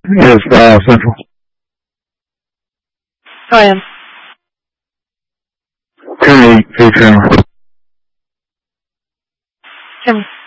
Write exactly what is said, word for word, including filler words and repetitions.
Yes, uh, Central. I am. ten eight, Pay channel. Tim.